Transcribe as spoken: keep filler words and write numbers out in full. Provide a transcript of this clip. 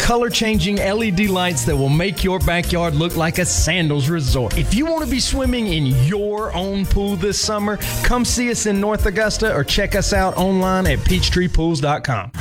color-changing L E D lights that will make your backyard look like a Sandals resort. If you want to be swimming in your own pool this summer, come see us in North Augusta or check us out online at peachtree pools dot com.